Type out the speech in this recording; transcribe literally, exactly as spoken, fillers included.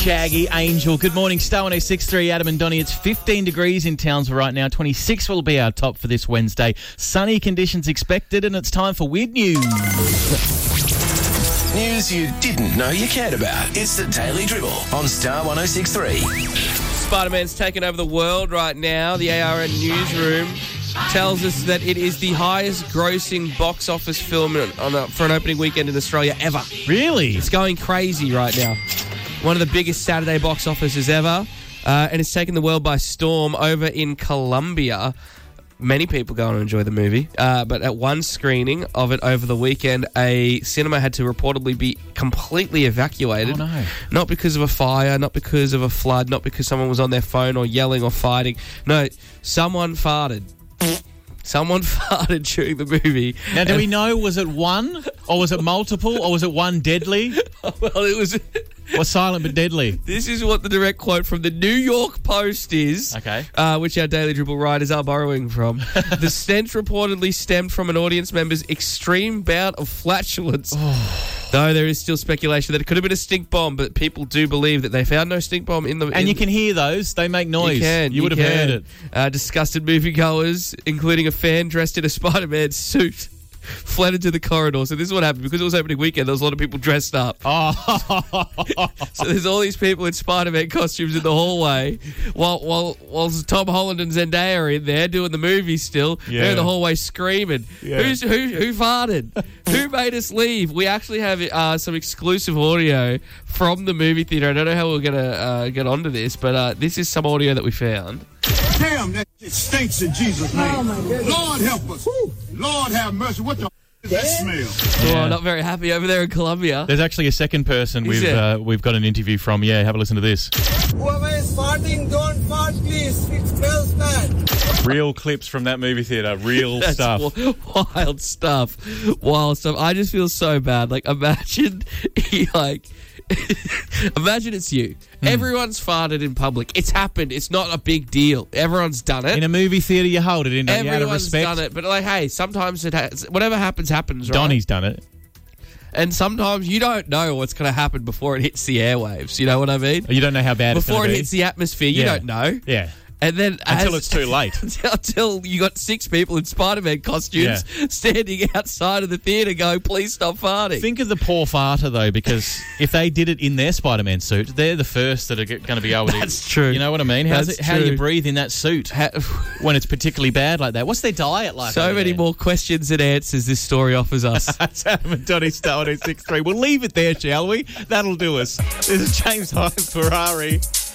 Shaggy Angel. Good morning, Star one oh six point three, Adam and Donnie. It's fifteen degrees in Townsville right now. twenty-six will be our top for this Wednesday. Sunny conditions expected, and it's time for Weird News. News you didn't know you cared about. It's the Daily Dribble on Star one oh six point three. Spider-Man's taken over the world right now. The A R N newsroom tells us that it is the highest grossing box office film on a, for an opening weekend in Australia ever. Really? It's going crazy right now. One of the biggest Saturday box offices ever. Uh, and it's taken the world by storm over in Colombia. Many people go and enjoy the movie. Uh, but at one screening of it over the weekend, a cinema had to reportedly be completely evacuated. Oh, no. Not because of a fire, not because of a flood, not because someone was on their phone or yelling or fighting. No, someone farted. Someone farted during the movie. Now, do we know, was it one, or was it multiple, or was it one deadly? Well, it was... Or silent but deadly? This is what the direct quote from the New York Post is, okay. uh, which our Daily Dribble writers are borrowing from. The stench reportedly stemmed from an audience member's extreme bout of flatulence. Oh. Though there is still speculation that it could have been a stink bomb, but people do believe that they found no stink bomb in the... And in, you can hear those. They make noise. You can. You, you would have can. heard it. Uh, disgusted moviegoers, including a fan dressed in a Spider-Man suit, fled into the corridor. So this is what happened. Because it was opening weekend, there was a lot of people dressed up. Oh. So there's all these people in Spider-Man costumes in the hallway while while while Tom Holland and Zendaya are in there doing the movie still. Yeah. They're in the hallway screaming. Yeah. Who's, who who farted? Who made us leave? We actually have uh, some exclusive audio from the movie theater. I don't know how we're going to uh, get onto this, but uh, this is some audio that we found. Damn, that shit stinks in Jesus' name. Oh, my goodness. Lord help us. Woo. Lord have mercy. What the is that smell? Yeah. Oh, not very happy over there in Colombia. There's actually a second person Is we've uh, we've got an interview from. Yeah, have a listen to this. Whoever is farting, don't fart, please. It smells bad. Real clips from that movie theater. Real That's stuff. w- wild stuff. Wild stuff. I just feel so bad. Like, imagine, like... Imagine it's you. Mm. Everyone's farted in public. It's happened. It's not a big deal. Everyone's done it. In a movie theatre, you hold it in. Don't you, out of Everyone's respect? done it. But, like, hey, sometimes it has, whatever happens, happens, right? Donnie's done it. And sometimes you don't know what's going to happen before it hits the airwaves. You know what I mean? You don't know how bad before it's going to be. Before it hits the atmosphere, you yeah. don't know. Yeah. And then until as, it's too late. until, until you got six people in Spider-Man costumes yeah. standing outside of the theatre going, please stop farting. Think of the poor farter, though, because if they did it in their Spider-Man suit, they're the first that are going to be able to... That's true. You know what I mean? How's That's it, how true. do you breathe in that suit how, when it's particularly bad like that? What's their diet like? So many there? more questions and answers this story offers us. That's Adam and Donnie, Star one oh six point three. We'll leave it there, shall we? That'll do us. This is James Hyde Ferrari.